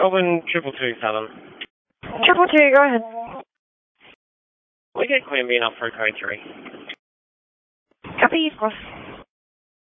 Open 222, tell them. 222, go ahead. We get Queen being up for code 3. Copy, of course.